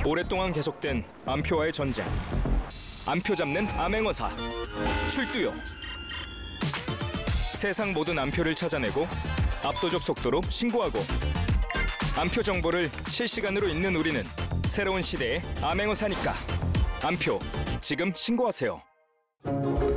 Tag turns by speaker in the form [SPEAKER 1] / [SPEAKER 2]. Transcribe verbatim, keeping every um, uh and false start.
[SPEAKER 1] 오랫동안 계속된 암표와의 전쟁. 암표 잡는 암행어사 출두요. 세상 모든 암표를 찾아내고 압도적 속도로 신고하고 암표 정보를 실시간으로 읽는 우리는 새로운 시대의 암행어사니까. 암표 지금 신고하세요.